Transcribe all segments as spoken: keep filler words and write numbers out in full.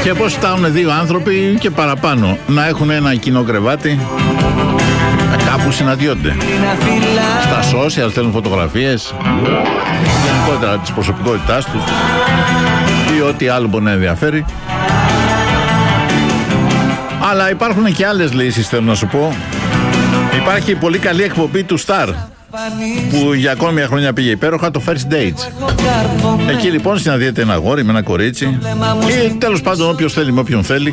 Και πώς φτάνουν δύο άνθρωποι και παραπάνω να έχουν ένα κοινό κρεβάτι, κάπου συναντιόνται. Στα social στέλνουν φωτογραφίες, γενικότερα της προσωπικότητάς τους ή ό,τι άλλο μπορεί να ενδιαφέρει. Αλλά υπάρχουν και άλλες λύσεις, θέλω να σου πω. Υπάρχει πολύ καλή εκπομπή του Star που για ακόμη μια χρονιά πήγε υπέροχα, το First Dates. Εκεί λοιπόν συναντιέται ένα αγόρι με ένα κορίτσι ή τέλος πάντων όποιος θέλει με όποιον θέλει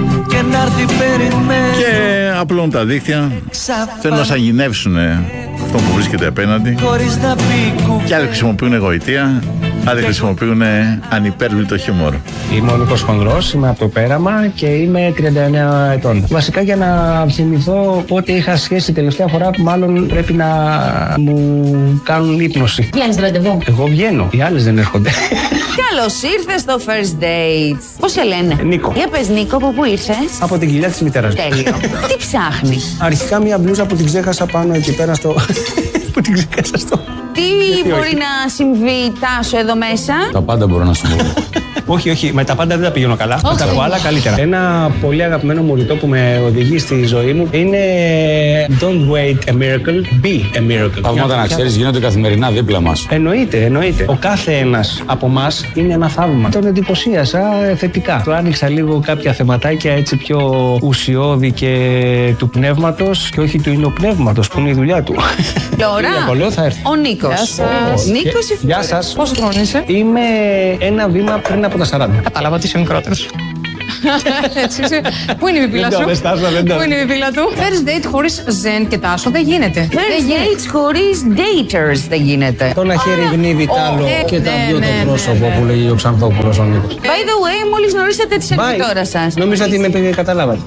και απλώνουν τα δίχτυα, θέλουν να σαγηνεύσουν αυτό που βρίσκεται απέναντι και άλλοι χρησιμοποιούν γοητεία, άλλοι χρησιμοποιούν ανυπέρβλητο χιούμορ. Είμαι ο Νίκος Χονδρός, είμαι από το Πέραμα και είμαι τριάντα εννέα ετών. Βασικά για να θυμηθώ πότε είχα σχέση τελευταία φορά που μάλλον πρέπει να μου κάνουν ύπνωση. Βγαίνεις ραντεβού? Εγώ βγαίνω, οι άλλες δεν έρχονται. Καλώς ήρθες στο First Dates. Πώς σε λένε? Νίκο. Για πες Νίκο, από πού ήρθες? Από την κοιλιά της μητέρας μου. Τέλειο. Τι ψάχνεις? Αρχικά μια μπλούζα που την ξέχασα πάνω εκεί πέρα στο... που την ξέχασα στο... Τι μπορεί να συμβεί, Τάσο, εδώ μέσα? Τα πάντα μπορώ να σου πω. Όχι, όχι, με τα πάντα δεν τα πηγαίνω καλά. Με τα από άλλα καλύτερα. Ένα πολύ αγαπημένο μου ρητό που με οδηγεί στη ζωή μου είναι Don't wait a miracle, be a miracle. Θαύματα να ξέρεις γίνονται καθημερινά δίπλα μας. Εννοείται, εννοείται. Ο κάθε ένας από εμάς είναι ένα θαύμα. Τον εντυπωσίασα θετικά. Το άνοιξα λίγο κάποια θεματάκια έτσι πιο ουσιώδη και του πνεύματος και όχι του υλοπνεύματος που είναι η δουλειά του. Τώρα, Το λέω θα έρθει. ο Νίκος. Γεια σας. Νίκος ή Γεια σας. Πόσο χρόνο είσαι? Είμαι ένα βήμα πριν από τα σαράντα. Κατάλαβα ότι είσαι μικρότερος. Έτσι είσαι. Πού είναι η πιπίλα Δεν σου? το δες, Τάσο, δεν το Πού είναι η πιπίλα του? First date χωρίς Ζεν και Τάσο δεν γίνεται. First dates χωρίς daters δεν γίνεται. Το ένα χέρι γνύβει τ' άλλο ε, και τα ναι, δυο ναι, το ναι, πρόσωπο ναι. που λέγει ο Ξανθόπουλος ο Νίκος. By the way, μόλις γνωρίσατε τη σερβιτόρα σας. Νόμιζα ότι με καταλάβατε.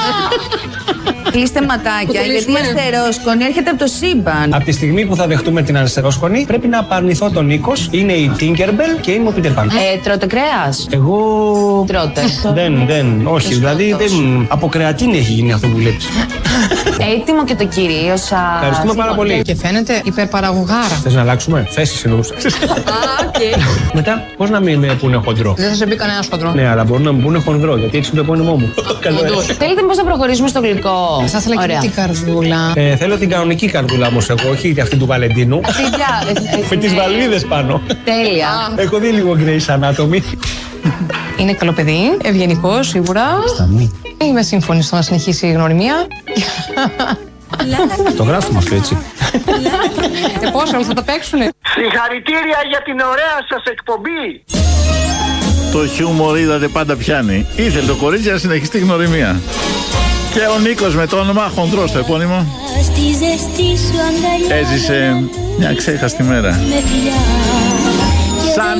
Κλείστε ματάκια, γιατί η Αποτελήσουμε. αστερόσκονη έρχεται από το σύμπαν. Από τη στιγμή που θα δεχτούμε την αριστερόσκονη, πρέπει να απαρνηθώ τον Νίκος. Είναι η Tinkerbell και είμαι ο Peter Pan. Ε, τρώτε κρέας? Εγώ. Τρώτε. Δεν, δεν, όχι. Δηλαδή δεν, από κρεατίνη έχει γίνει αυτό που βλέπεις. Έτοιμο και το κυρίως. Ευχαριστούμε πάρα πολύ. Και φαίνεται υπερπαραγωγάρα. Θες να αλλάξουμε? Θέσεις εννοούσα. Α, οκ. Μετά, πώς να μην με πούνε χοντρό? Δεν θα σε πει κανένα χοντρό. Ναι, αλλά μπορούν να μου πούνε χονδρό, γιατί έτσι είναι το επώνυμό μου. Καλό έτσι. Θέλετε πώς να προχωρήσουμε στο γλυκό? Θα ήθελα και Ωραία. την καρδούλα. Ε, θέλω την κανονική καρδούλα όμως εγώ, όχι αυτή του Βαλεντίνου. Παιδιά, ε, ε, Με τις ναι. βαλβίδες πάνω. Τέλεια. Έχω δει λίγο Grey's Anatomy. Είναι καλό παιδί, ευγενικό σίγουρα. Είμαι σύμφωνη στο να συνεχίσει η γνωριμία. Το γράφουμε αυτό έτσι. Και πώς όλοι θα τα παίξουνε. Συγχαρητήρια για την ωραία σας εκπομπή. Το χιούμορ είδατε πάντα πιάνει. Ήθελε το κορίτσι να συνεχίσει τη γνωριμία. Και ο Νίκος με το όνομα Χονδρός στο επώνυμο έζησε μια ξέχαστη μέρα.